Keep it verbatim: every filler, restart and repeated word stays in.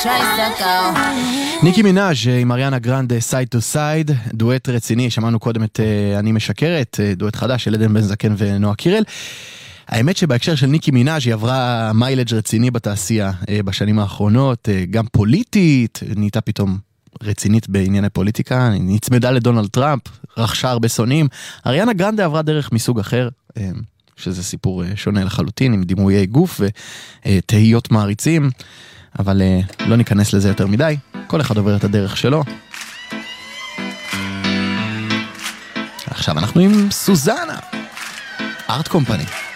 ניקי מינאז' עם אריאנה גרנדה סייד טו סייד, דואט רציני. שמענו קודם את אני משקרת, דואט חדש של עדן בן זקן ונועה קירל. האמת שבהקשר של ניקי מינאז' היא עברה מיילג' רציני בתעשייה בשנים האחרונות, גם פוליטית, נהייתה פתאום רצינית בענייני פוליטיקה, נצמדה לדונלד טראמפ, רכשה הרבה שונאים. אריאנה גרנדה עברה דרך מסוג אחר, שזה סיפור שונה לחלוטין, עם דימויי גוף ותהיות מעריצים, אבל לא ניכנס לזה יותר מדי, כל אחד עובר את הדרך שלו. עכשיו אנחנו עם סוזנה, ארט קומפני.